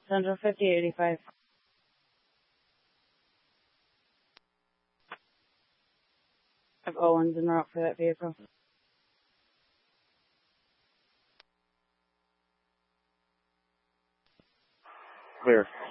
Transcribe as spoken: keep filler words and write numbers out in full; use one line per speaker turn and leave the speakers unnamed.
Central fifty eighty-five. I have Owens en route for that vehicle.
Clear.